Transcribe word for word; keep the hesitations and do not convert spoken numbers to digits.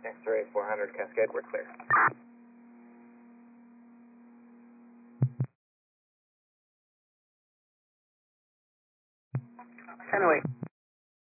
X-ray four hundred Cascade, we're clear. ten oh eight.